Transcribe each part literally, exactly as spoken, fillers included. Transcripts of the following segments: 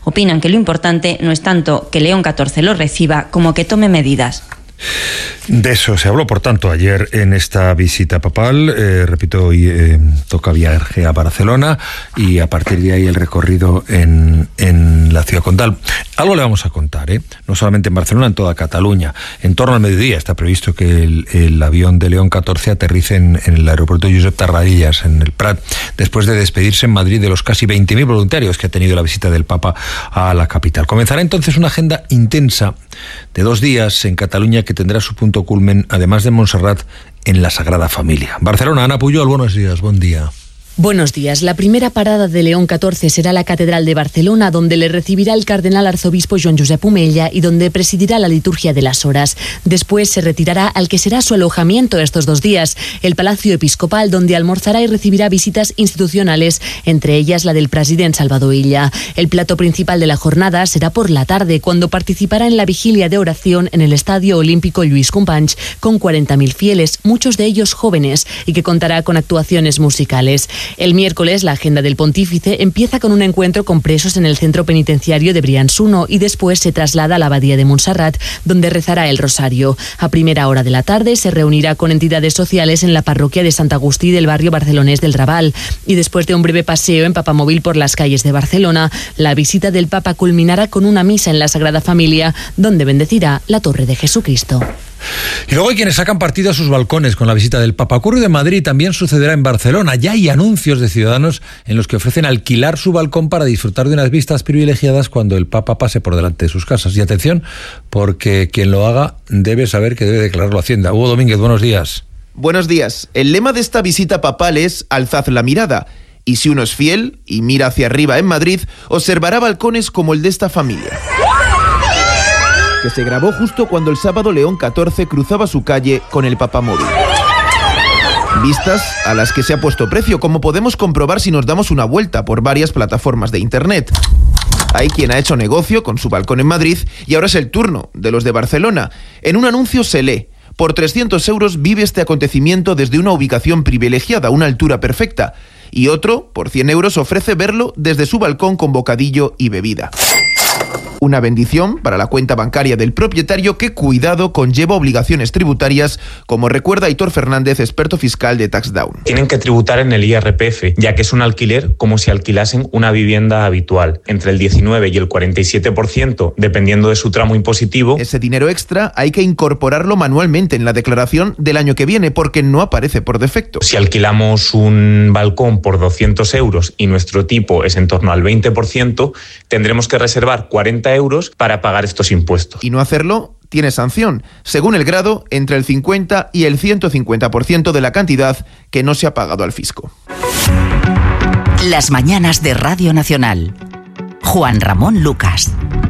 Opinan que lo importante no es tanto que León catorce lo reciba como que tome medidas. De eso se habló, por tanto, ayer en esta visita papal. Eh, repito, hoy eh, toca viaje a Barcelona y a partir de ahí el recorrido en, en la ciudad condal. Algo le vamos a contar, ¿eh? No solamente en Barcelona, en toda Cataluña. En torno al mediodía está previsto que el, el avión de León catorce aterrice en, en el aeropuerto Josep Tarradellas, en el Prat, después de despedirse en Madrid de los casi veinte mil voluntarios que ha tenido la visita del Papa a la capital. Comenzará entonces una agenda intensa de dos días en Cataluña que tendrá su punto culmen, además de Montserrat, en la Sagrada Familia. Barcelona, Ana Puyol, buenos días, buen día. Buenos días. La primera parada de León catorce será la Catedral de Barcelona, donde le recibirá el cardenal arzobispo Joan Josep Omella y donde presidirá la liturgia de las horas. Después se retirará al que será su alojamiento estos dos días, el Palacio Episcopal, donde almorzará y recibirá visitas institucionales, entre ellas la del presidente Salvador Illa. El plato principal de la jornada será por la tarde, cuando participará en la vigilia de oración en el Estadio Olímpico Lluís Companys, con cuarenta mil fieles, muchos de ellos jóvenes, y que contará con actuaciones musicales. El miércoles, la agenda del pontífice empieza con un encuentro con presos en el centro penitenciario de Brians uno y después se traslada a la abadía de Montserrat, donde rezará el rosario. A primera hora de la tarde se reunirá con entidades sociales en la parroquia de Sant Agustí del barrio barcelonés del Raval. Y después de un breve paseo en papamóvil por las calles de Barcelona, la visita del Papa culminará con una misa en la Sagrada Familia, donde bendecirá la Torre de Jesucristo. Y luego hay quienes sacan partido a sus balcones con la visita del Papa. Ocurrido en Madrid, también sucederá en Barcelona. Ya hay anuncios de ciudadanos en los que ofrecen alquilar su balcón para disfrutar de unas vistas privilegiadas cuando el Papa pase por delante de sus casas. Y atención, porque quien lo haga debe saber que debe declararlo a Hacienda. Hugo Domínguez, buenos días. Buenos días. El lema de esta visita papal es «Alzad la mirada». Y si uno es fiel y mira hacia arriba en Madrid, observará balcones como el de esta familia, que se grabó justo cuando el sábado León catorce cruzaba su calle con el papamóvil. Vistas a las que se ha puesto precio, como podemos comprobar si nos damos una vuelta por varias plataformas de internet. Hay quien ha hecho negocio con su balcón en Madrid y ahora es el turno de los de Barcelona. En un anuncio se lee: por trescientos euros vive este acontecimiento desde una ubicación privilegiada, una altura perfecta. Y otro, por cien euros, ofrece verlo desde su balcón con bocadillo y bebida. Una bendición para la cuenta bancaria del propietario que, cuidado, conlleva obligaciones tributarias, como recuerda Aitor Fernández, experto fiscal de TaxDown. Tienen que tributar en el I R P F, ya que es un alquiler como si alquilasen una vivienda habitual, entre el diecinueve y el cuarenta y siete por ciento, dependiendo de su tramo impositivo. Ese dinero extra hay que incorporarlo manualmente en la declaración del año que viene, porque no aparece por defecto. Si alquilamos un balcón por doscientos euros y nuestro tipo es en torno al veinte por ciento, tendremos que reservar cuarenta euros para pagar estos impuestos. Y no hacerlo tiene sanción, según el grado, entre el cincuenta y el ciento cincuenta por ciento de la cantidad que no se ha pagado al fisco. Las mañanas de Radio Nacional. Juan Ramón Lucas.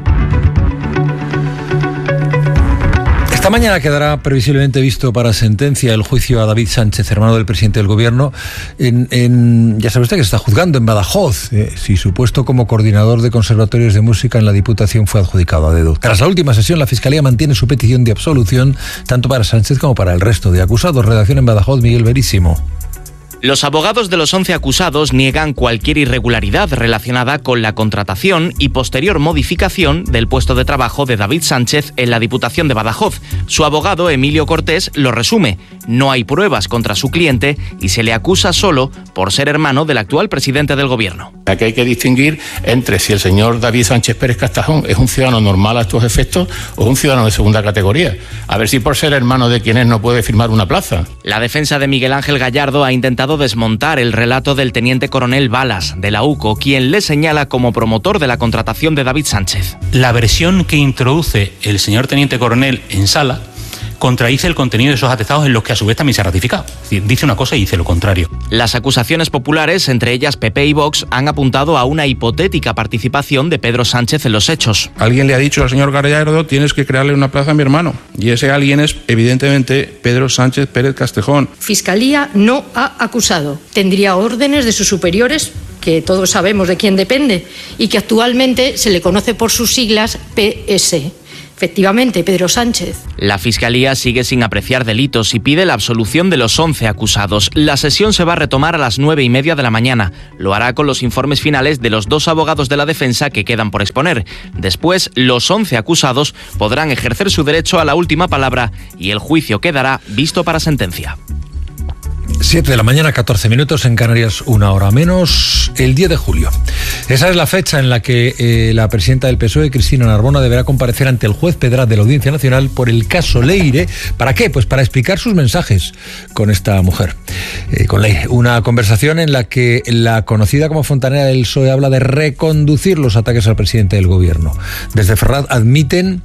Esta mañana quedará previsiblemente visto para sentencia el juicio a David Sánchez, hermano del presidente del gobierno. En, en, ya sabe usted que se está juzgando en Badajoz, eh, si su puesto como coordinador de conservatorios de música en la Diputación fue adjudicado a dedo. Tras la última sesión, la Fiscalía mantiene su petición de absolución tanto para Sánchez como para el resto de acusados. Redacción en Badajoz, Miguel Verísimo. Los abogados de los once acusados niegan cualquier irregularidad relacionada con la contratación y posterior modificación del puesto de trabajo de David Sánchez en la Diputación de Badajoz. Su abogado, Emilio Cortés, lo resume: no hay pruebas contra su cliente y se le acusa solo por ser hermano del actual presidente del gobierno. Aquí hay que distinguir entre si el señor David Sánchez Pérez Castajón es un ciudadano normal a estos efectos o un ciudadano de segunda categoría. A ver si por ser hermano de quien es no puede firmar una plaza. La defensa de Miguel Ángel Gallardo ha intentado desmontar el relato del teniente coronel Balas, de la U C O, quien le señala como promotor de la contratación de David Sánchez. La versión que introduce el señor teniente coronel en sala contradice el contenido de esos atestados, en los que a su vez también se ha ratificado. Es decir, dice una cosa y dice lo contrario. Las acusaciones populares, entre ellas P P y Vox, han apuntado a una hipotética participación de Pedro Sánchez en los hechos. Alguien le ha dicho al señor Gallardo: tienes que crearle una plaza a mi hermano. Y ese alguien es, evidentemente, Pedro Sánchez Pérez Castejón. Fiscalía no ha acusado. Tendría órdenes de sus superiores, que todos sabemos de quién depende, y que actualmente se le conoce por sus siglas P S. Efectivamente, Pedro Sánchez. La Fiscalía sigue sin apreciar delitos y pide la absolución de los once acusados. La sesión se va a retomar a las nueve y media de la mañana. Lo hará con los informes finales de los dos abogados de la defensa que quedan por exponer. Después, los once acusados podrán ejercer su derecho a la última palabra y el juicio quedará visto para sentencia. siete de la mañana, catorce minutos, en Canarias una hora menos, el diez de julio. Esa es la fecha en la que eh, la presidenta del P S O E, Cristina Narbona, deberá comparecer ante el juez Pedraz de la Audiencia Nacional por el caso Leire. ¿Para qué? Pues para explicar sus mensajes con esta mujer, eh, con Leire. Una conversación en la que la conocida como fontanera del P S O E habla de reconducir los ataques al presidente del gobierno. Desde Ferraz admiten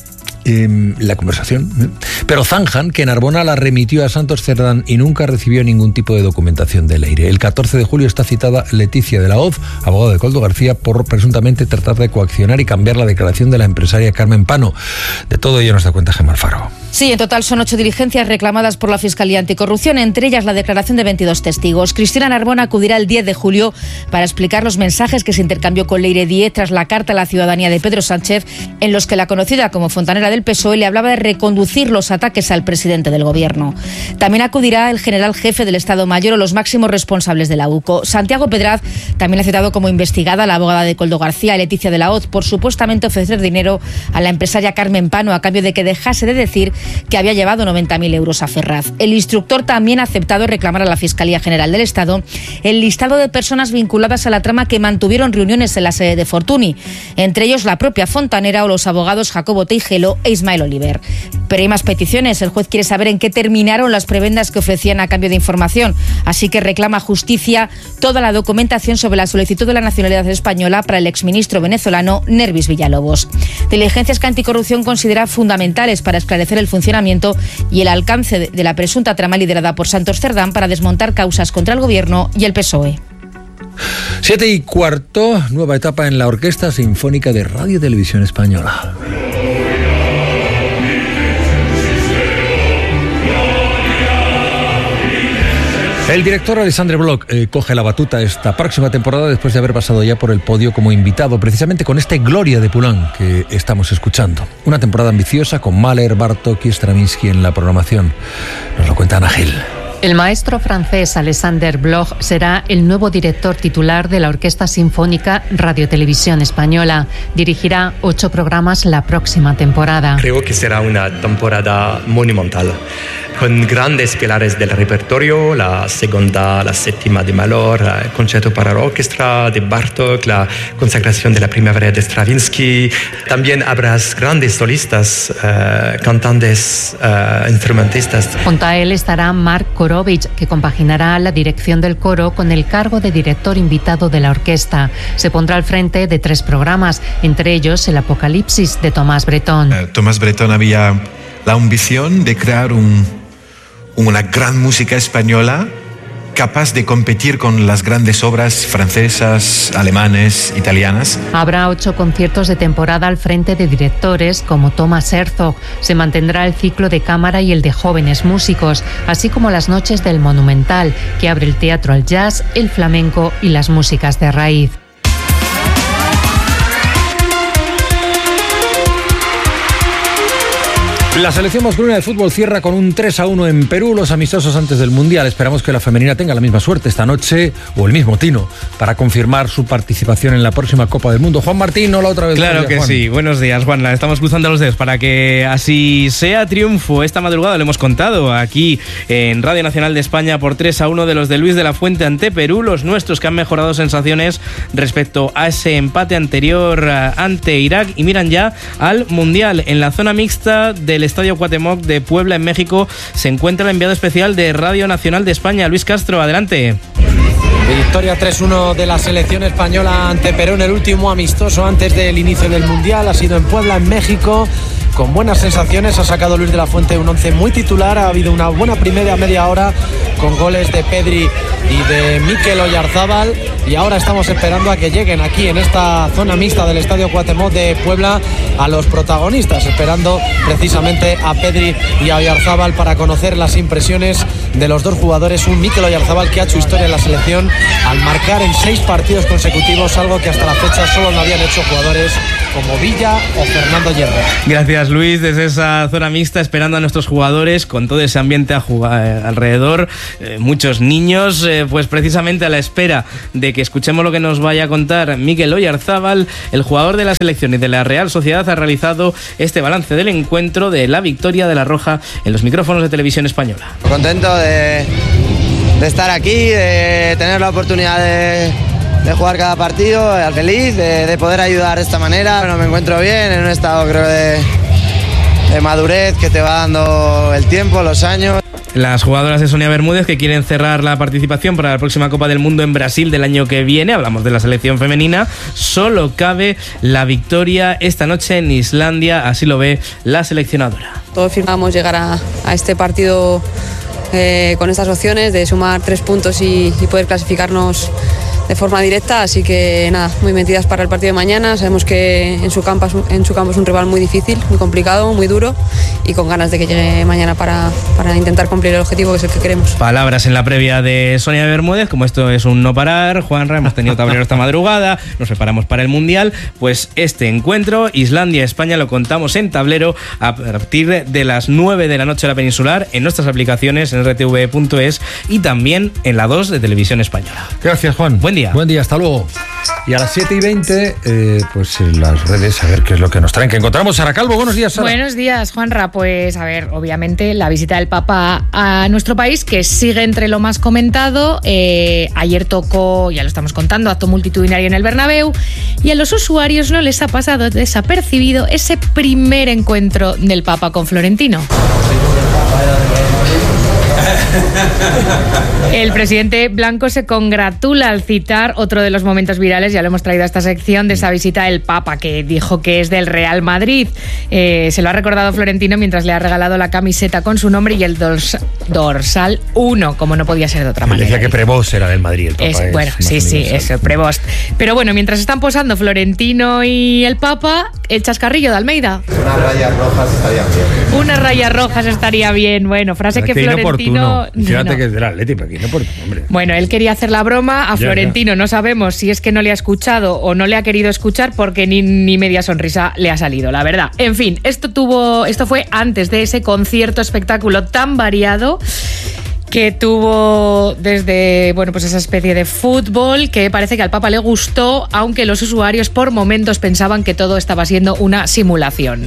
Eh, la conversación, ¿eh? pero zanjan que Narbona la remitió a Santos Cerdán y nunca recibió ningún tipo de documentación de Leire. El catorce de julio está citada Leticia de la Hoz, abogada de Koldo García, por presuntamente tratar de coaccionar y cambiar la declaración de la empresaria Carmen Pano. De todo ello nos da cuenta Gemma Alfaro. Sí, en total son ocho diligencias reclamadas por la Fiscalía Anticorrupción, entre ellas la declaración de veintidós testigos. Cristina Narbona acudirá el diez de julio para explicar los mensajes que se intercambió con Leire Díez tras la carta a la ciudadanía de Pedro Sánchez, en los que la conocida como fontanera del P S O E le hablaba de reconducir los ataques al presidente del gobierno. También acudirá el general jefe del Estado Mayor o los máximos responsables de la U C O. Santiago Pedraz también ha citado como investigada a la abogada de Koldo García, Leticia de la Hoz, por supuestamente ofrecer dinero a la empresaria Carmen Pano a cambio de que dejase de decir que había llevado noventa mil euros a Ferraz. El instructor también ha aceptado reclamar a la Fiscalía General del Estado el listado de personas vinculadas a la trama que mantuvieron reuniones en la sede de Fortuny, entre ellos la propia fontanera o los abogados Jacobo Teijelo e Ismael Oliver. Pero hay más peticiones. El juez quiere saber en qué terminaron las prebendas que ofrecían a cambio de información, así que reclama a Justicia toda la documentación sobre la solicitud de la nacionalidad española para el exministro venezolano Nervis Villalobos. Diligencias que Anticorrupción considera fundamentales para esclarecer el funcionamiento y el alcance de la presunta trama liderada por Santos Cerdán para desmontar causas contra el gobierno y el P S O E. Siete y cuarto, nueva etapa en la Orquesta Sinfónica de Radio y Televisión Española. El director Alexandre Bloch eh, coge la batuta esta próxima temporada después de haber pasado ya por el podio como invitado, precisamente con este Gloria de Poulain que estamos escuchando. Una temporada ambiciosa con Mahler, Bartók y Stravinsky en la programación. Nos lo cuenta Ana Gil. El maestro francés Alexandre Bloch será el nuevo director titular de la Orquesta Sinfónica Radio-Televisión Española. Dirigirá ocho programas la próxima temporada. Creo que será una temporada monumental, con grandes pilares del repertorio, la segunda, la séptima de Mahler, el concierto para la orquesta de Bartók, la consagración de la primavera de Stravinsky. También habrá grandes solistas, eh, cantantes, eh, instrumentistas. Junto a él estará Mark Korovich, que compaginará la dirección del coro con el cargo de director invitado de la orquesta. Se pondrá al frente de tres programas, entre ellos el Apocalipsis de Tomás Bretón. Uh, Tomás Bretón había la ambición de crear un, una gran música española capaz de competir con las grandes obras francesas, alemanes, italianas. Habrá ocho conciertos de temporada al frente de directores como Thomas Herzog. Se mantendrá el ciclo de cámara y el de jóvenes músicos, así como las noches del Monumental, que abre el teatro al jazz, el flamenco y las músicas de raíz. La selección masculina de fútbol cierra con un tres a uno en Perú, los amistosos antes del Mundial. Esperamos que la femenina tenga la misma suerte esta noche, o el mismo tino, para confirmar su participación en la próxima Copa del Mundo. Juan Martín, no la otra vez. Claro que sí. Buenos días, Juan. La estamos cruzando los dedos para que así sea. Triunfo esta madrugada, lo hemos contado aquí en Radio Nacional de España por tres a uno de los de Luis de la Fuente ante Perú, los nuestros que han mejorado sensaciones respecto a ese empate anterior ante Irak y miran ya al Mundial. En la zona mixta del Estadio Cuauhtémoc de Puebla, en México, se encuentra el enviado especial de Radio Nacional de España, Luis Castro. Adelante. Victoria tres uno de la selección española ante Perú en el último amistoso antes del inicio del Mundial. Ha sido en Puebla, en México, con buenas sensaciones. Ha sacado Luis de la Fuente un once muy titular. Ha habido una buena primera media hora con goles de Pedri y de Mikel Oyarzábal. Y ahora estamos esperando a que lleguen aquí en esta zona mixta del Estadio Cuauhtémoc de Puebla a los protagonistas, esperando precisamente a Pedri y a Oyarzábal para conocer las impresiones de los dos jugadores. Un Mikel Oyarzábal que ha hecho historia en la selección al marcar en seis partidos consecutivos, algo que hasta la fecha solo no habían hecho jugadores como Villa o Fernando Hierro. Gracias, Luis, desde esa zona mixta esperando a nuestros jugadores con todo ese ambiente a jugar alrededor, eh, muchos niños, eh, pues precisamente a la espera de que escuchemos lo que nos vaya a contar Mikel Oyarzábal, el jugador de la selección y de la Real Sociedad. Ha realizado este balance del encuentro de la victoria de la Roja en los micrófonos de Televisión Española. Contento de, de estar aquí, de tener la oportunidad de de jugar cada partido, feliz de, de poder ayudar de esta manera. Bueno, me encuentro bien, en un estado creo de, de madurez que te va dando el tiempo, los años. Las jugadoras de Sonia Bermúdez que quieren cerrar la participación para la próxima Copa del Mundo en Brasil del año que viene. Hablamos de la selección femenina. Solo cabe la victoria esta noche en Islandia, así lo ve la seleccionadora. Todos firmamos llegar a, a este partido eh, con estas opciones de sumar tres puntos y, y poder clasificarnos de forma directa, así que nada, muy metidas para el partido de mañana. Sabemos que en su campo, en su campo es un rival muy difícil, muy complicado, muy duro, y con ganas de que llegue mañana para, para intentar cumplir el objetivo que es el que queremos. Palabras en la previa de Sonia Bermúdez, como esto es un no parar, Juanra, hemos tenido tablero esta madrugada, nos preparamos para el Mundial, pues este encuentro, Islandia-España, lo contamos en tablero a partir de las nueve de la noche a la peninsular, en nuestras aplicaciones en r t v punto es y también en la dos de Televisión Española. Gracias, Juan. Buen día. Buen día, hasta luego. Y a las siete y veinte, eh, pues en las redes, a ver qué es lo que nos traen. Que encontramos Sara Calvo. Buenos días, Sara. Buenos días, Juanra. Pues a ver, obviamente la visita del Papa a nuestro país, que sigue entre lo más comentado. Eh, ayer tocó, ya lo estamos contando, acto multitudinario en el Bernabéu, y a los usuarios no les ha pasado desapercibido ese primer encuentro del Papa con Florentino. El presidente blanco se congratula al citar otro de los momentos virales, ya lo hemos traído a esta sección, de esa visita del Papa, que dijo que es del Real Madrid. Eh, se lo ha recordado Florentino mientras le ha regalado la camiseta con su nombre y el dorsa, dorsal uno, como no podía ser de otra manera. Decía que Prevost era del Madrid, el Papa. Es, es bueno, sí, sí, eso, Prevost. Pero bueno, mientras están posando Florentino y el Papa, el chascarrillo de Almeida. Unas rayas rojas estarían bien. Unas rayas rojas estaría bien. Bueno, frase que Florentino... Fíjate no. que es del Atleti, pero aquí no por hombre. Bueno, él quería hacer la broma. A Ya, Florentino ya. no sabemos si es que no le ha escuchado o no le ha querido escuchar, porque ni, ni media sonrisa le ha salido, la verdad. En fin, esto tuvo, esto fue antes de ese concierto espectáculo tan variado que tuvo desde, bueno, pues esa especie de fútbol que parece que al Papa le gustó, aunque los usuarios por momentos pensaban que todo estaba siendo una simulación.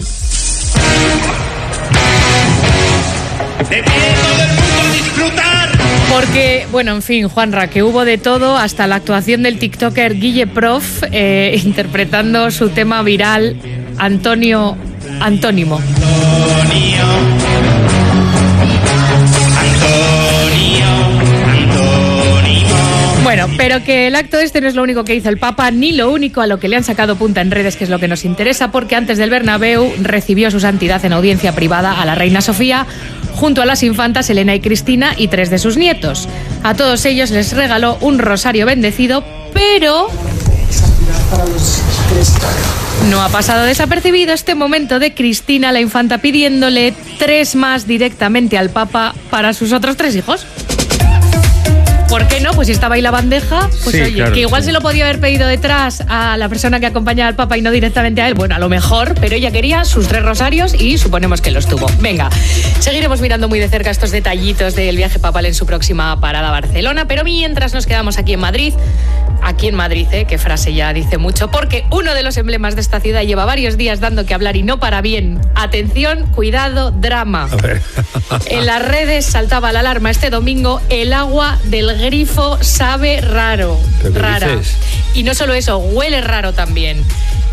¡De pie todo el mundo a disfrutar! Porque, bueno, en fin, Juanra, que hubo de todo, hasta la actuación del tiktoker Guille Prof, eh, interpretando su tema viral Antonio Antónimo. Antonio, Antonio, Antónimo. Bueno, pero que el acto este no es lo único que hizo el Papa, ni lo único a lo que le han sacado punta en redes, que es lo que nos interesa, porque antes del Bernabéu recibió su santidad en audiencia privada a la reina Sofía, junto a las infantas Elena y Cristina y tres de sus nietos. A todos ellos les regaló un rosario bendecido, pero no ha pasado desapercibido este momento de Cristina, la infanta, pidiéndole tres más directamente al Papa para sus otros tres hijos. ¿Por qué no? Pues si estaba ahí la bandeja, pues Sí, oye, claro, que igual sí. se lo podía haber pedido detrás a la persona que acompañaba al Papa y no directamente a él. Bueno, a lo mejor, pero ella quería sus tres rosarios y suponemos que los tuvo. Venga, seguiremos mirando muy de cerca estos detallitos del viaje papal en su próxima parada a Barcelona, pero mientras nos quedamos aquí en Madrid, aquí en Madrid, ¿eh? Qué frase ya dice mucho, porque uno de los emblemas de esta ciudad lleva varios días dando que hablar y no para bien. Atención, cuidado, drama. A ver. En las redes saltaba la alarma este domingo: el agua del grifo sabe raro, ¿Pero qué rara. dices? Y no solo eso, huele raro también.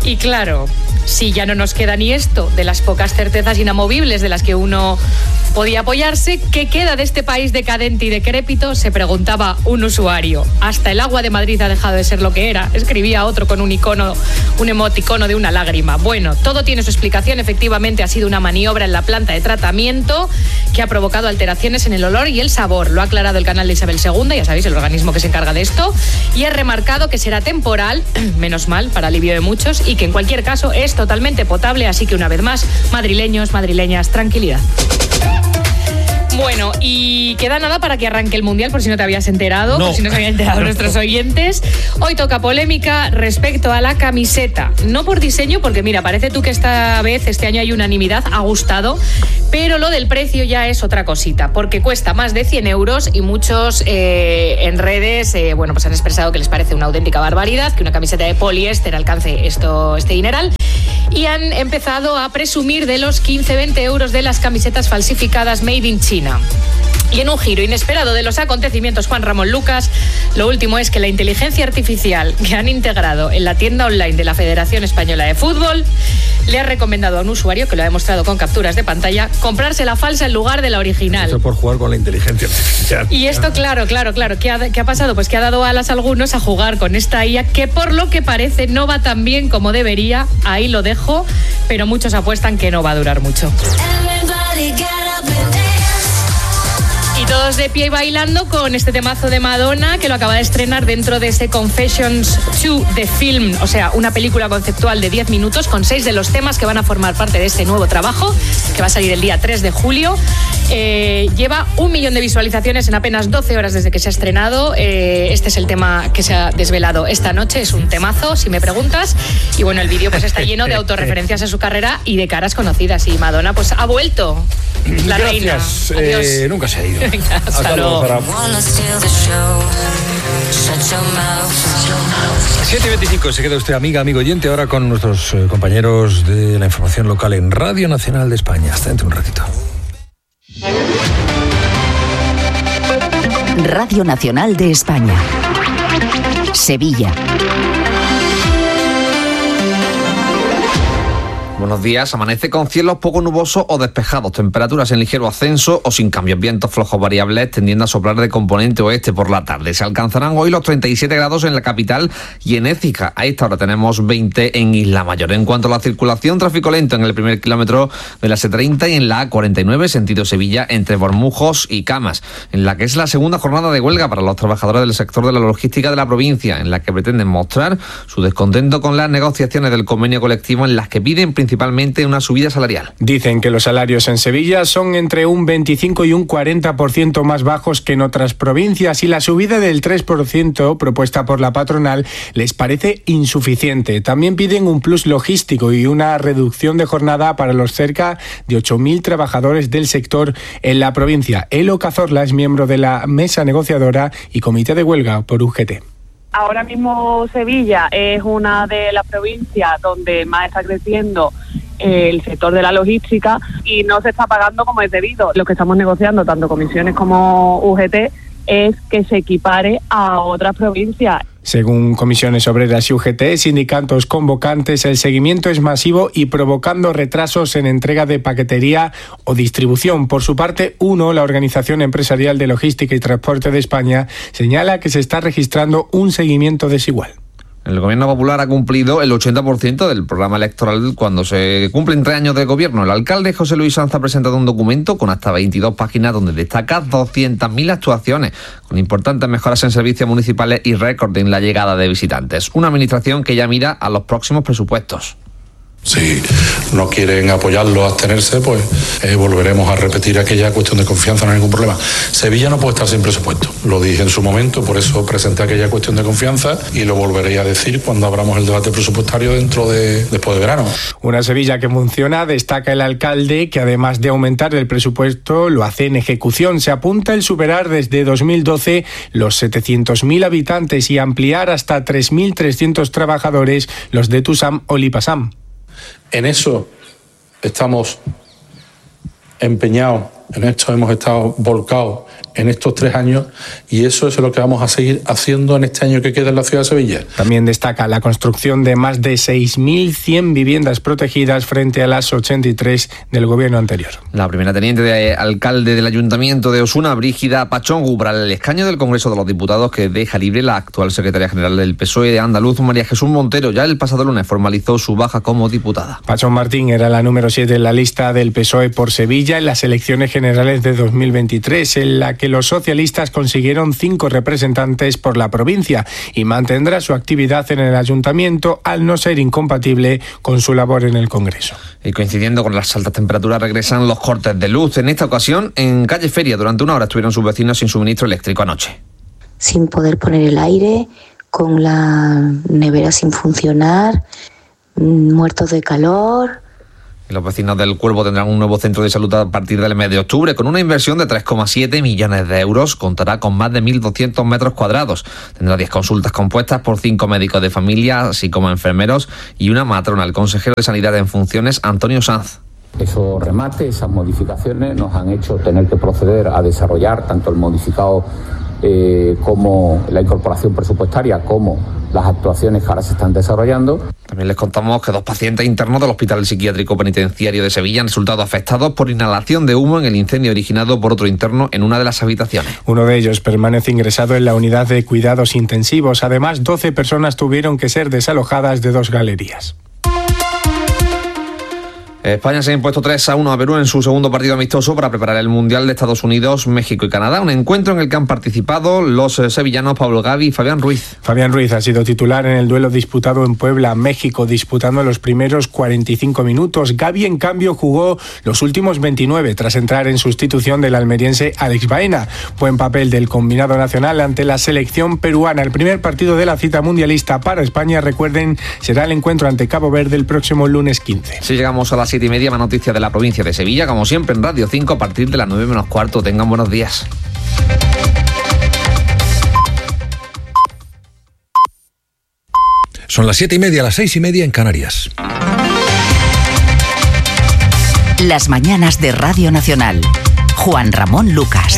Y claro, si ya no nos queda ni esto de las pocas certezas inamovibles de las que uno podía apoyarse, ¿qué queda de este país decadente y decrépito?, se preguntaba un usuario. Hasta el agua de Madrid ha dejado de ser lo que era, escribía otro con un icono, un emoticono de una lágrima. Bueno, todo tiene su explicación. Efectivamente ha sido una maniobra en la planta de tratamiento que ha provocado alteraciones en el olor y el sabor. Lo ha aclarado el canal de Isabel segunda, ya sabéis, el organismo que se encarga de esto, y ha remarcado que será temporal, menos mal, para alivio de muchos, y que en cualquier caso es totalmente potable, así que una vez más, madrileños, madrileñas, tranquilidad. Bueno, y queda nada para que arranque el Mundial, por si no te habías enterado, no. por si no se habían enterado nuestros oyentes. Hoy toca polémica respecto a la camiseta. No por diseño, porque mira, parece tú que esta vez, este año hay unanimidad, ha gustado, pero lo del precio ya es otra cosita, porque cuesta más de cien euros y muchos eh, en redes eh, bueno, pues han expresado que les parece una auténtica barbaridad que una camiseta de poliéster alcance esto, este dineral. Y han empezado a presumir de los quince a veinte euros de las camisetas falsificadas Made in China. Y en un giro inesperado de los acontecimientos, Juan Ramón Lucas, lo último es que la inteligencia artificial que han integrado en la tienda online de la Federación Española de Fútbol le ha recomendado a un usuario, que lo ha demostrado con capturas de pantalla, comprarse la falsa en lugar de la original. Eso por jugar con la inteligencia artificial. Y esto, claro, claro, claro. ¿Qué ha, qué ha pasado? Pues que ha dado alas a algunos a jugar con esta I A, que por lo que parece no va tan bien como debería. Ahí lo dejo, pero muchos apuestan que no va a durar mucho. Y todos de pie y bailando con este temazo de Madonna, que lo acaba de estrenar dentro de ese Confessions dos The Film, o sea, una película conceptual de diez minutos con seis de los temas que van a formar parte de este nuevo trabajo, que va a salir el día tres de julio. Eh, lleva un millón de visualizaciones en apenas doce horas desde que se ha estrenado. Eh, este es el tema que se ha desvelado esta noche, es un temazo, si me preguntas. Y bueno, el vídeo pues está lleno de autorreferencias a su carrera y de caras conocidas. Y Madonna pues ha vuelto, la Gracias. reina. Adiós. Eh, nunca se ha ido. Venga, hasta, hasta luego. siete y veinticinco, se queda usted, amiga, amigo oyente, ahora con nuestros eh, compañeros de la información local en Radio Nacional de España. Hasta dentro de un ratito. Radio Nacional de España. Sevilla. Buenos días. Amanece con cielos poco nubosos o despejados, temperaturas en ligero ascenso o sin cambios, vientos flojos variables tendiendo a soplar de componente oeste por la tarde. Se alcanzarán hoy los treinta y siete grados en la capital y en Écija. A esta hora tenemos veinte en Isla Mayor. En cuanto a la circulación, tráfico lento en el primer kilómetro de la C treinta y en la A cuarenta y nueve, sentido Sevilla, entre Bormujos y Camas, en la que es la segunda jornada de huelga para los trabajadores del sector de la logística de la provincia, en la que pretenden mostrar su descontento con las negociaciones del convenio colectivo, en las que piden principalmente principalmente una subida salarial. Dicen que los salarios en Sevilla son entre un veinticinco y un cuarenta por ciento más bajos que en otras provincias y la subida del tres por ciento propuesta por la patronal les parece insuficiente. También piden un plus logístico y una reducción de jornada para los cerca de ocho mil trabajadores del sector en la provincia. Elo Cazorla es miembro de la mesa negociadora y comité de huelga por U G T. Ahora mismo Sevilla es una de las provincias donde más está creciendo el sector de la logística y no se está pagando como es debido. Lo que estamos negociando, tanto comisiones como U G T, es que se equipare a otras provincias. Según Comisiones Obreras y U G T, sindicatos convocantes, el seguimiento es masivo y provocando retrasos en entrega de paquetería o distribución. Por su parte, UNO, la Organización Empresarial de Logística y Transporte de España, señala que se está registrando un seguimiento desigual. El Gobierno Popular ha cumplido el ochenta por ciento del programa electoral cuando se cumplen tres años de gobierno. El alcalde José Luis Sanz ha presentado un documento con hasta veintidós páginas donde destaca doscientas mil actuaciones, con importantes mejoras en servicios municipales y récord en la llegada de visitantes. Una administración que ya mira a los próximos presupuestos. Si no quieren apoyarlo, abstenerse, pues eh, volveremos a repetir aquella cuestión de confianza, no hay ningún problema. Sevilla no puede estar sin presupuesto, lo dije en su momento, por eso presenté aquella cuestión de confianza y lo volveré a decir cuando abramos el debate presupuestario dentro de después de verano. Una Sevilla que funciona, destaca el alcalde, que además de aumentar el presupuesto, lo hace en ejecución. Se apunta el superar desde dos mil doce los setecientos mil habitantes y ampliar hasta tres mil trescientos trabajadores los de Tusam o Lipasam. En eso estamos empeñados, en esto hemos estado volcados en estos tres años y eso es lo que vamos a seguir haciendo en este año que queda en la ciudad de Sevilla. También destaca la construcción de más de seis mil cien viviendas protegidas frente a las ochenta y tres del gobierno anterior. La primera teniente de alcalde del Ayuntamiento de Osuna, Brígida Pachón, para el escaño del Congreso de los Diputados, que deja libre la actual secretaria general del P S O E de andaluz, María Jesús Montero. Ya el pasado lunes formalizó su baja como diputada. Pachón Martín era la número siete en la lista del P S O E por Sevilla en las elecciones generales de dos mil veintitrés, en la que los socialistas consiguieron cinco representantes por la provincia, y mantendrá su actividad en el Ayuntamiento al no ser incompatible con su labor en el Congreso. Y coincidiendo con las altas temperaturas, regresan los cortes de luz. En esta ocasión, en calle Feria, durante una hora estuvieron sus vecinos sin suministro eléctrico anoche. Sin poder poner el aire, con la nevera sin funcionar, muertos de calor. Los vecinos del Cuervo tendrán un nuevo centro de salud a partir del mes de octubre, con una inversión de tres coma siete millones de euros. Contará con más de mil doscientos metros cuadrados. Tendrá diez consultas compuestas por cinco médicos de familia, así como enfermeros y una matrona. El consejero de Sanidad en funciones, Antonio Sanz. Esos remates, esas modificaciones nos han hecho tener que proceder a desarrollar tanto el modificado eh, como la incorporación presupuestaria, como las actuaciones que ahora se están desarrollando. También les contamos que dos pacientes internos del Hospital Psiquiátrico Penitenciario de Sevilla han resultado afectados por inhalación de humo en el incendio originado por otro interno en una de las habitaciones. Uno de ellos permanece ingresado en la unidad de cuidados intensivos. Además, doce personas tuvieron que ser desalojadas de dos galerías. España se ha impuesto tres a uno a Perú en su segundo partido amistoso para preparar el Mundial de Estados Unidos, México y Canadá. Un encuentro en el que han participado los sevillanos Pablo Gavi y Fabián Ruiz. Fabián Ruiz ha sido titular en el duelo disputado en Puebla, México, disputando los primeros cuarenta y cinco minutos. Gavi, en cambio, jugó los últimos veintinueve tras entrar en sustitución del almeriense Alex Baena. Buen papel del combinado nacional ante la selección peruana. El primer partido de la cita mundialista para España, recuerden, será el encuentro ante Cabo Verde el próximo lunes quince. Si llegamos a las siete y media, más noticias de la provincia de Sevilla, como siempre en Radio cinco a partir de las nueve menos cuarto. Tengan buenos días. Son las siete y media, las seis y media en Canarias. Las mañanas de Radio Nacional. Juan Ramón Lucas.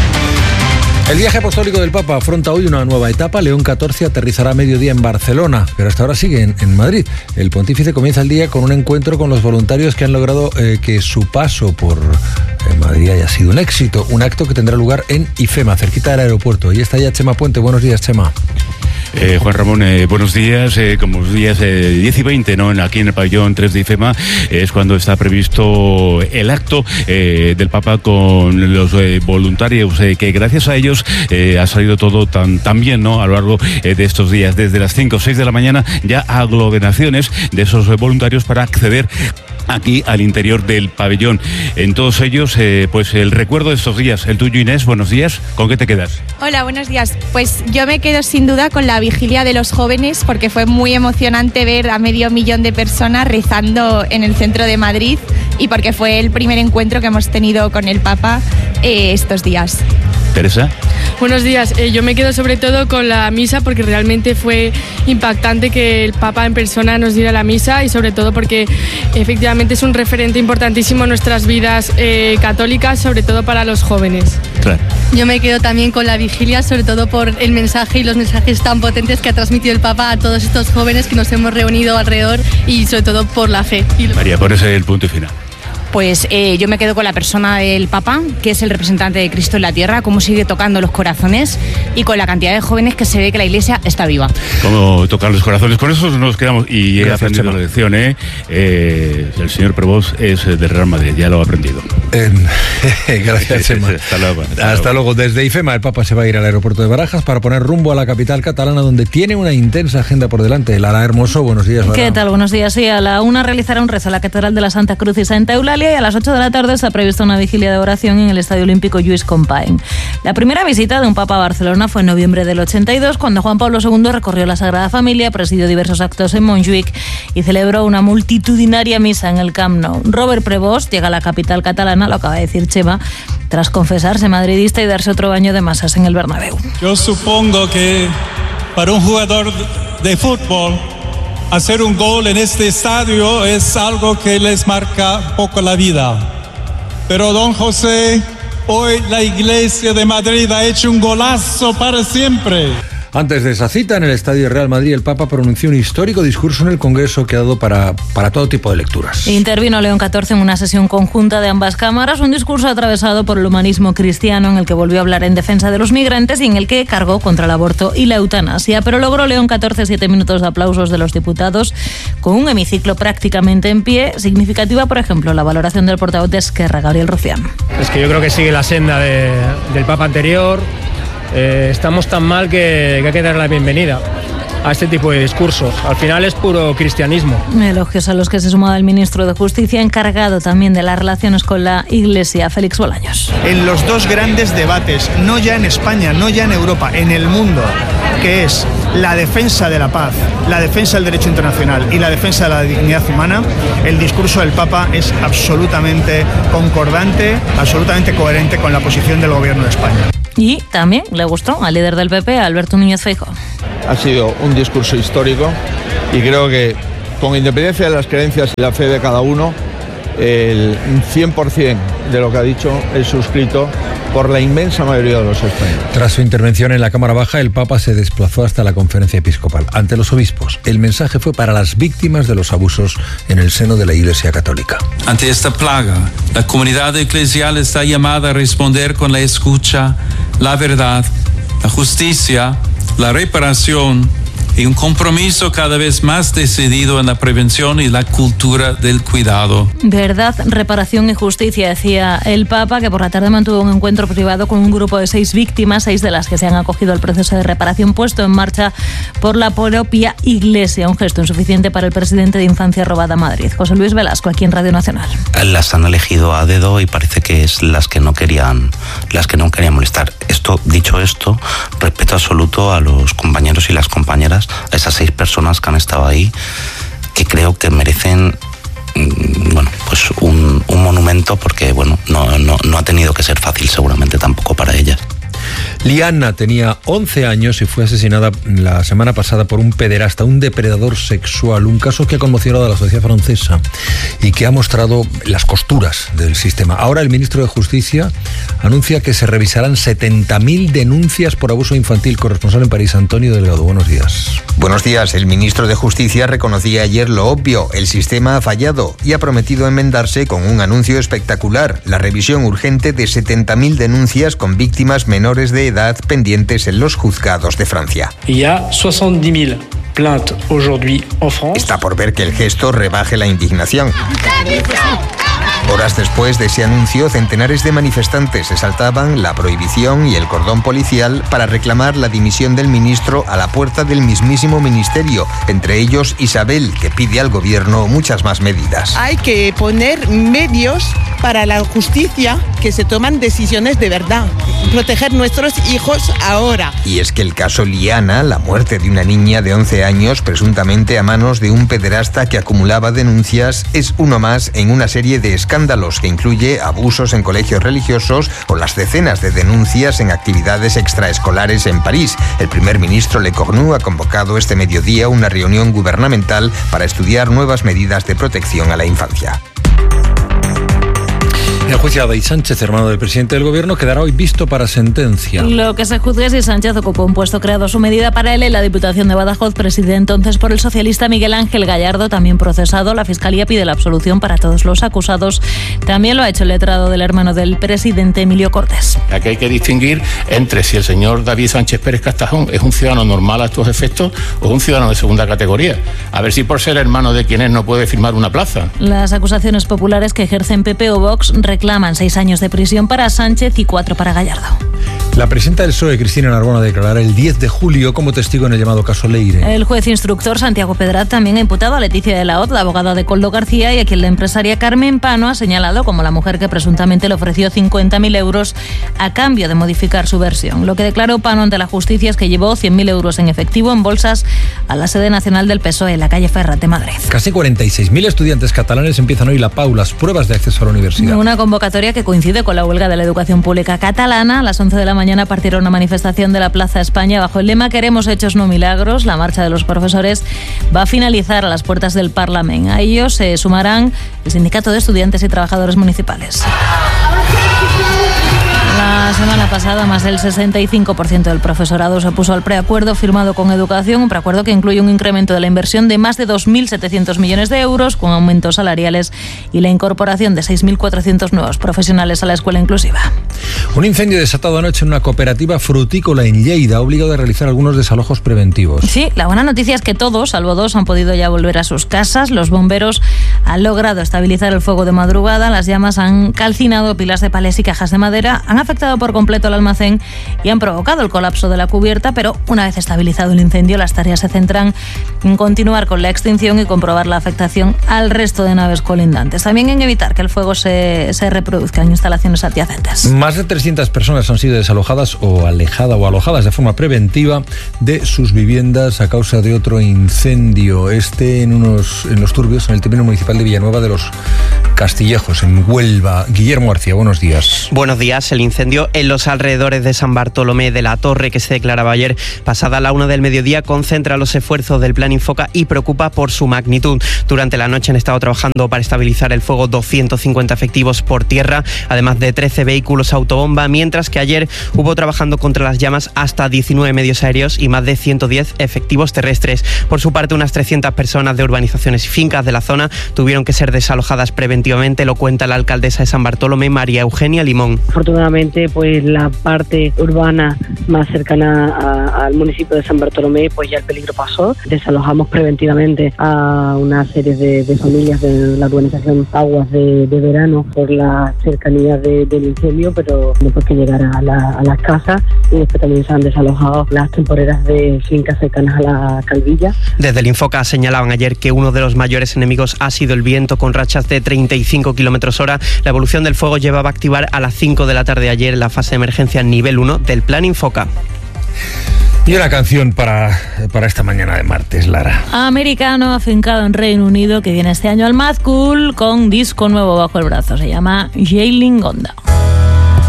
El viaje apostólico del Papa afronta hoy una nueva etapa. León catorce aterrizará a mediodía en Barcelona, pero hasta ahora sigue en, en Madrid. El pontífice comienza el día con un encuentro con los voluntarios que han logrado eh, que su paso por eh, Madrid haya sido un éxito. Un acto que tendrá lugar en IFEMA, cerquita del aeropuerto. Y está ya Chema Puente. Buenos días, Chema. Eh, Juan Ramón, eh, buenos días. Eh, como los días eh, diez y veinte, ¿no? Aquí en el pabellón tres de IFEMA eh, es cuando está previsto el acto eh, del Papa con los eh, voluntarios, eh, que gracias a ellos eh, ha salido todo tan, tan bien, ¿no? A lo largo eh, de estos días, desde las cinco o seis de la mañana, ya aglomeraciones de esos eh, voluntarios para acceder aquí al interior del pabellón. En todos ellos, eh, pues el recuerdo de estos días. El tuyo, Inés, buenos días. ¿Con qué te quedas? Hola, buenos días. Pues yo me quedo sin duda con la vigilia de los jóvenes, porque fue muy emocionante ver a medio millón de personas rezando en el centro de Madrid, y porque fue el primer encuentro que hemos tenido con el Papa eh, estos días. Teresa. Buenos días. Eh, yo me quedo sobre todo con la misa, porque realmente fue impactante que el Papa en persona nos diera la misa, y sobre todo porque efectivamente es un referente importantísimo en nuestras vidas eh, católicas, sobre todo para los jóvenes. Claro. Yo me quedo también con la vigilia, sobre todo por el mensaje y los mensajes tan potentes que ha transmitido el Papa a todos estos jóvenes que nos hemos reunido alrededor, y sobre todo por la fe. María, pones el punto y final. Pues eh, yo me quedo con la persona del Papa, que es el representante de Cristo en la tierra, cómo sigue tocando los corazones, y con la cantidad de jóvenes que se ve que la Iglesia está viva. Cómo tocar los corazones. Con eso nos quedamos, y he aprendido la lección, ¿eh? ¿eh? El señor Prevost es del Real Madrid, ya lo he aprendido. Eh, gracias, Chema. Hasta luego. Hasta, hasta luego. luego. Desde IFEMA, el Papa se va a ir al aeropuerto de Barajas para poner rumbo a la capital catalana, donde tiene una intensa agenda por delante. Lara Hermoso, buenos días, Lara. ¿Qué tal? Buenos días. Sí, a la una realizará un rezo a la Catedral de la Santa Cruz y Santa Eulalia, y a las ocho de la tarde está prevista una vigilia de oración en el Estadio Olímpico Lluís Companys. La primera visita de un Papa a Barcelona fue en noviembre del ochenta y dos, cuando Juan Pablo segundo recorrió la Sagrada Familia, presidió diversos actos en Montjuïc y celebró una multitudinaria misa en el Camp Nou. Robert Prevost llega a la capital catalana, lo acaba de decir Chema, tras confesarse madridista y darse otro baño de masas en el Bernabéu. Yo supongo que para un jugador de fútbol, hacer un gol en este estadio es algo que les marca un poco la vida. Pero don José Hoy la Iglesia de Madrid ha hecho un golazo para siempre. Antes de esa cita, en el Estadio Real Madrid, el Papa pronunció un histórico discurso en el Congreso que ha dado para, para todo tipo de lecturas. Intervino León catorce en una sesión conjunta de ambas cámaras, un discurso atravesado por el humanismo cristiano en el que volvió a hablar en defensa de los migrantes y en el que cargó contra el aborto y la eutanasia. Pero logró León catorce siete minutos de aplausos de los diputados con un hemiciclo prácticamente en pie. Significativa, por ejemplo, la valoración del portavoz de Esquerra, Gabriel Rufián. Es que yo creo que sigue la senda de, del Papa anterior. Eh, estamos tan mal que, que hay que dar la bienvenida a este tipo de discursos. Al final es puro cristianismo. Elogios a los que se sumaba el ministro de Justicia, encargado también de las relaciones con la Iglesia, Félix Bolaños. En los dos grandes debates, no ya en España, no ya en Europa, en el mundo, que es la defensa de la paz, la defensa del derecho internacional y la defensa de la dignidad humana, el discurso del Papa es absolutamente concordante, absolutamente coherente con la posición del Gobierno de España. Y también le gustó al líder del P P, Alberto Núñez Feijóo. Ha sido un discurso histórico y creo que, con independencia de las creencias y la fe de cada uno, el cien por ciento de lo que ha dicho es suscrito por la inmensa mayoría de los españoles. Tras su intervención en la Cámara Baja, el Papa se desplazó hasta la Conferencia Episcopal, ante los obispos. El mensaje fue para las víctimas de los abusos en el seno de la Iglesia Católica. Ante esta plaga, la comunidad eclesial está llamada a responder con la escucha, la verdad, la justicia, la reparación y un compromiso cada vez más decidido en la prevención y la cultura del cuidado. Verdad, reparación y justicia, decía el Papa, que por la tarde mantuvo un encuentro privado con un grupo de seis víctimas, seis de las que se han acogido al proceso de reparación puesto en marcha por la propia Iglesia. Un gesto insuficiente para el presidente de Infancia Robada Madrid, José Luis Velasco, aquí en Radio Nacional. Las han elegido a dedo y parece que es las que no querían, las que no querían molestar. Esto, dicho esto, respeto absoluto a los compañeros y las compañeras, a esas seis personas que han estado ahí, que creo que merecen bueno, pues un, un monumento, porque bueno, no, no, no ha tenido que ser fácil seguramente tampoco para ellas. Liana tenía once años y fue asesinada la semana pasada por un pederasta, un depredador sexual, un caso que ha conmocionado a la sociedad francesa y que ha mostrado las costuras del sistema. Ahora el ministro de Justicia anuncia que se revisarán setenta mil denuncias por abuso infantil. Corresponsal en París, Antonio Delgado, buenos días. Buenos días. El ministro de Justicia reconocía ayer lo obvio: el sistema ha fallado, y ha prometido enmendarse con un anuncio espectacular: la revisión urgente de setenta mil denuncias con víctimas menores de edad pendientes en los juzgados de Francia. Está por ver que el gesto rebaje la indignación. Horas después de ese anuncio, centenares de manifestantes se saltaban la prohibición y el cordón policial para reclamar la dimisión del ministro a la puerta del mismísimo ministerio, entre ellos Isabel, que pide al gobierno muchas más medidas. Hay que poner medios para la justicia, que se toman decisiones de verdad, proteger nuestros hijos ahora. Y es que el caso Liana, la muerte de una niña de once años presuntamente a manos de un pederasta que acumulaba denuncias, es uno más en una serie de escándalos que incluye abusos en colegios religiosos o las decenas de denuncias en actividades extraescolares en París. El primer ministro Le Cornu ha convocado este mediodía una reunión gubernamental para estudiar nuevas medidas de protección a la infancia. El juicio de Sánchez, hermano del presidente del gobierno, quedará hoy visto para sentencia. Lo que se juzga es si Sánchez ocupó un puesto creado a su medida para él en la Diputación de Badajoz, presidida entonces por el socialista Miguel Ángel Gallardo, también procesado. La Fiscalía pide la absolución para todos los acusados. También lo ha hecho el letrado del hermano del presidente, Emilio Cortés. Aquí hay que distinguir entre si el señor David Sánchez Pérez Castajón es un ciudadano normal a estos efectos o un ciudadano de segunda categoría. A ver si por ser hermano de quien es no puede firmar una plaza. Las acusaciones populares que ejercen P P o Vox reclaman seis años de prisión para Sánchez y cuatro para Gallardo. La presidenta del P S O E, Cristina Narbona, declarará el diez de julio como testigo en el llamado caso Leire. El juez instructor Santiago Pedrat también ha imputado a Leticia de la Hoz, la abogada de Koldo García, y a quien la empresaria Carmen Pano ha señalado como la mujer que presuntamente le ofreció cincuenta mil euros a cambio de modificar su versión. Lo que declaró Pano ante la justicia es que llevó cien mil euros en efectivo en bolsas a la sede nacional del P S O E en la calle Ferrat de Madrid. Casi cuarenta y seis mil estudiantes catalanes empiezan hoy la P A U, las pruebas de acceso a la universidad. Una convocatoria que coincide con la huelga de la educación pública catalana. A las once de la mañana partirá una manifestación de la Plaza España bajo el lema "Queremos hechos, no milagros". La marcha de los profesores va a finalizar a las puertas del Parlamento. A ellos se sumarán el Sindicato de Estudiantes y Trabajadores Municipales. La semana pasada, más del sesenta y cinco por ciento del profesorado se opuso al preacuerdo firmado con Educación, un preacuerdo que incluye un incremento de la inversión de más de dos mil setecientos millones de euros, con aumentos salariales y la incorporación de seis mil cuatrocientos nuevos profesionales a la escuela inclusiva. Un incendio desatado anoche en una cooperativa frutícola en Lleida ha obligado a realizar algunos desalojos preventivos. Sí, la buena noticia es que todos, salvo dos, han podido ya volver a sus casas. Los bomberos han logrado estabilizar el fuego de madrugada. Las llamas han calcinado pilas de palés y cajas de madera, han afectado por completo el almacén y han provocado el colapso de la cubierta, pero una vez estabilizado el incendio, las tareas se centran en continuar con la extinción y comprobar la afectación al resto de naves colindantes. También en evitar que el fuego se, se reproduzca en instalaciones adyacentes. Más de trescientas personas han sido desalojadas o alejadas o alojadas de forma preventiva de sus viviendas a causa de otro incendio. Este en unos en los turbios, en el término municipal de Villanueva de los Castillejos, en Huelva. Guillermo García, buenos días. Buenos días. El incendio en los alrededores de San Bartolomé de la Torre, que se declaraba ayer pasada la una del mediodía, concentra los esfuerzos del Plan Infoca y preocupa por su magnitud. Durante la noche han estado trabajando para estabilizar el fuego doscientos cincuenta efectivos por tierra, además de trece vehículos autobomba, mientras que ayer hubo trabajando contra las llamas hasta diecinueve medios aéreos y más de ciento diez efectivos terrestres. Por su parte, unas trescientas personas de urbanizaciones y fincas de la zona tuvieron que ser desalojadas preventivamente, lo cuenta la alcaldesa de San Bartolomé, María Eugenia Limón. Afortunadamente, pues la parte urbana más cercana a, al municipio de San Bartolomé, pues ya el peligro pasó. Desalojamos preventivamente a una serie de, de familias de la urbanización Aguas de, de Verano por la cercanía de, del incendio, pero no porque llegara a, la, a las casas, y después también se han desalojado las temporeras de fincas cercanas a la Calvilla. Desde el Infoca señalaban ayer que uno de los mayores enemigos ha sido el viento, con rachas de treinta y cinco kilómetros hora. La evolución del fuego llevaba a activar a las cinco de la tarde de ayer la fase de emergencia nivel uno del Plan Infoca. Y una canción para, para esta mañana de martes, Lara. Americano afincado en Reino Unido, que viene este año al Mad Cool con disco nuevo bajo el brazo. Se llama Jailing Gonda.